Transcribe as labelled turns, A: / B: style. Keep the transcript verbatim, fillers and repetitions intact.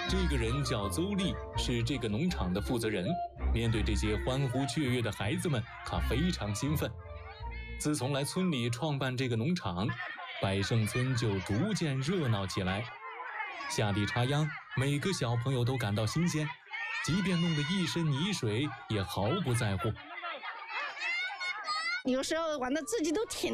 A: 这个人叫邹丽，是这个农场的负责人。面对这些欢呼雀跃的孩子们，他非常兴奋。自从来村里创办这个农场，百盛村就逐渐热闹起来。下地插秧，每个小朋友都感到新鲜，即便弄得一身泥水，也毫不在乎。
B: 有时候玩的自己都挺